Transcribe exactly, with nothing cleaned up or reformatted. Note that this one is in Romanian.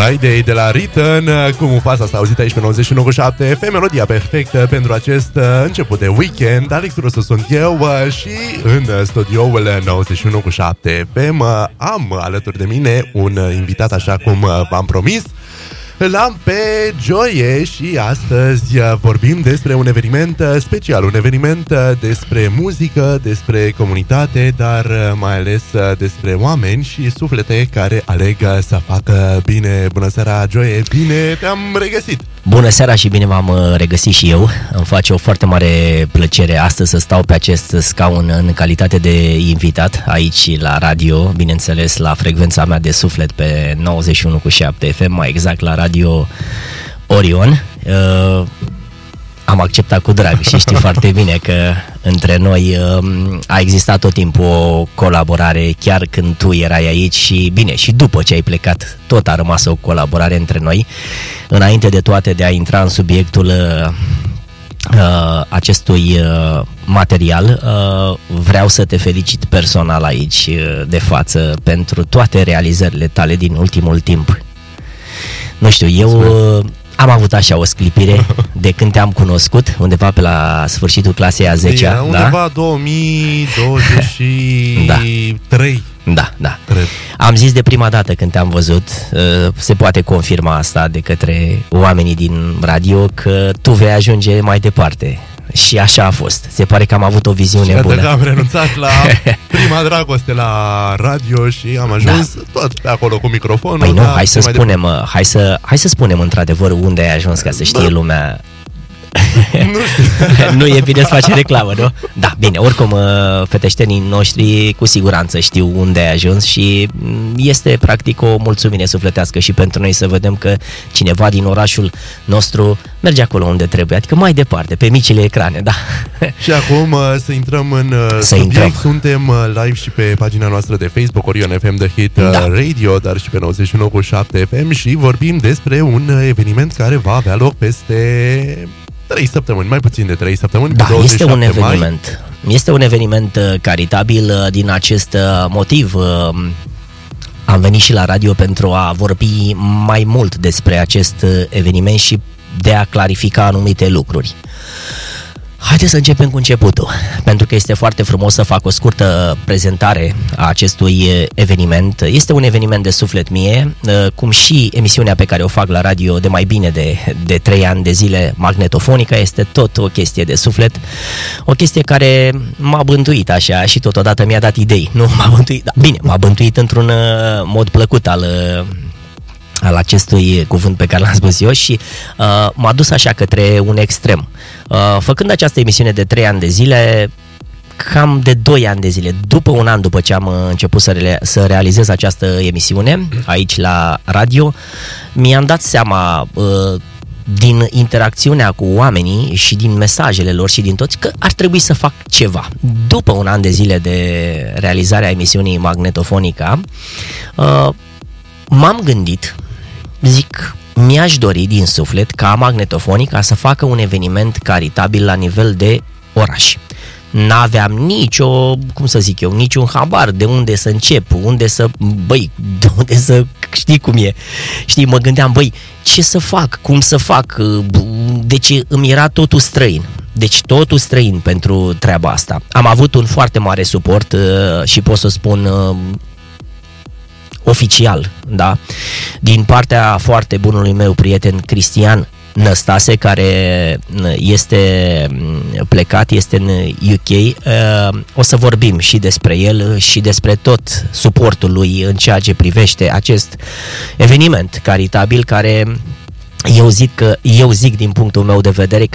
Friday de la Return cu Mufasa, s-a auzit aici pe nouăzeci și unu virgulă șapte F M, melodia perfectă pentru acest început de weekend. Alex Rusu sunt eu și în studioul nouăzeci și unu virgulă șapte F M am alături de mine un invitat, așa cum v-am promis. L-am pe Joie și astăzi vorbim despre un eveniment special, un eveniment despre muzică, despre comunitate, dar mai ales despre oameni și suflete care aleg să facă bine. Bună seara, Joie, bine te-am regăsit! Bună seara și bine m-am regăsit și eu. Îmi face o foarte mare plăcere astăzi să stau pe acest scaun în calitate de invitat aici la radio, bineînțeles la frecvența mea de suflet pe nouăzeci și unu virgulă șapte F M, mai exact la Radio Orion. Uh, am acceptat cu drag și știi foarte bine că între noi uh, a existat tot timpul o colaborare, chiar când tu erai aici și bine, și după ce ai plecat tot a rămas o colaborare între noi. Înainte de toate de a intra în subiectul uh, uh, acestui uh, material, uh, vreau să te felicit personal aici uh, de față pentru toate realizările tale din ultimul timp. Nu știu, eu uh, am avut așa o sclipire de când te-am cunoscut, undeva pe la sfârșitul clasei a zecea. Da, undeva da? două mii douăzeci și trei. Da, da, da. Cred. Am zis de prima dată când te-am văzut, uh, se poate confirma asta de către oamenii din radio, că tu vei ajunge mai departe. Și așa a fost. Se pare că am avut o viziune și bună. Și am renunțat la prima dragoste la radio și am ajuns da. tot pe acolo cu microfonul. Păi nu, da, hai să spunem, de... hai să hai să spunem într-adevăr unde ai ajuns, ca să știe da. lumea. Nu știu. Nu e bine să faci reclamă, nu? Da, bine, oricum feteștenii noștri cu siguranță știu unde ai ajuns și este practic o mulțumire sufletească și pentru noi să vedem că cineva din orașul nostru merge acolo unde trebuie, adică mai departe, pe micile ecrane, da. Și acum să intrăm în să subiect, intrăm. Suntem live și pe pagina noastră de Facebook, Orion F M The Hit da. Radio, dar și pe nouăzeci și unu virgulă șapte F M și vorbim despre un eveniment care va avea loc peste trei săptămâni, mai puțin de trei săptămâni. Da, este un eveniment. Mai. Este un eveniment caritabil. Din acest motiv am venit și la radio pentru a vorbi mai mult despre acest eveniment și de a clarifica anumite lucruri. Haideți să începem cu începutul, pentru că este foarte frumos să fac o scurtă prezentare a acestui eveniment. Este un eveniment de suflet mie, cum și emisiunea pe care o fac la radio de mai bine de, de trei ani de zile, Magnetofonica, este tot o chestie de suflet, o chestie care m-a bântuit așa și totodată mi-a dat idei. Nu m-a bântuit, da, bine, m-a bântuit într-un mod plăcut al... al acestui cuvânt pe care l-am spus eu și uh, m-a dus așa către un extrem. Uh, făcând această emisiune de trei ani de zile, cam de doi ani de zile, după un an după ce am început să, re- să realizez această emisiune aici la radio, mi-am dat seama uh, din interacțiunea cu oamenii și din mesajele lor și din toți că ar trebui să fac ceva. După un an de zile de realizarea emisiunii Magnetofonica, uh, m-am gândit, zic, mi-aș dori din suflet ca Magnetofonica să facă un eveniment caritabil la nivel de oraș. N-aveam nicio, cum să zic eu, niciun habar de unde să încep, unde să, băi, de unde să, știi cum e. Știi, mă gândeam, băi, ce să fac, cum să fac, deci îmi era totul străin. Deci totul străin pentru treaba asta. Am avut un foarte mare suport și pot să spun oficial, da, din partea foarte bunului meu prieten Cristian Năstase, care este plecat, este în U K. O să vorbim și despre el și despre tot suportul lui în ceea ce privește acest eveniment caritabil, care eu zic că eu zic din punctul meu de vedere